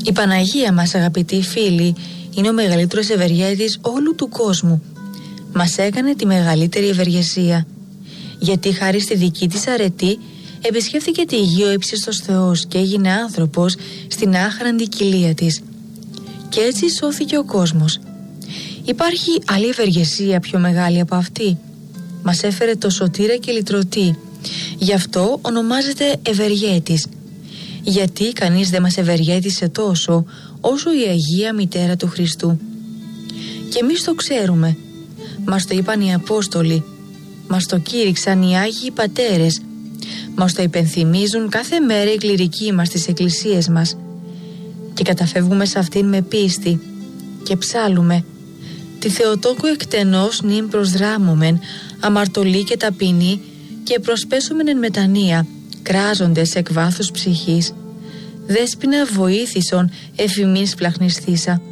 Η Παναγία μας, αγαπητοί φίλοι, είναι ο μεγαλύτερος ευεργέτης όλου του κόσμου. Μας έκανε τη μεγαλύτερη ευεργεσία, γιατί χάρη στη δική της αρετή επισκέφθηκε τη γη ο ύψιστος Θεός και έγινε άνθρωπος στην άχραντη κοιλία της. Και έτσι σώθηκε ο κόσμος. Υπάρχει άλλη ευεργεσία πιο μεγάλη από αυτή? Μας έφερε το σωτήρα και λυτρωτή. Γι' αυτό ονομάζεται ευεργέτης. Γιατί κανείς δεν μας ευεργέτησε τόσο όσο η Αγία Μητέρα του Χριστού. Και εμείς το ξέρουμε. Μας το είπαν οι Απόστολοι. Μας το κήρυξαν οι Άγιοι Πατέρες. Μας το υπενθυμίζουν κάθε μέρα οι κληρικοί μας στις εκκλησίες μας. Και καταφεύγουμε σε αυτήν με πίστη και ψάλουμε: «Τη Θεοτόκου εκτενώς νυν προσδράμωμεν, αμαρτωλή και ταπεινή, και προσπέσομεν εν μετανία, κράζοντες εκ βάθους ψυχής. Δέσποινα βοήθησον εφημίν σπλαχνισθήσα».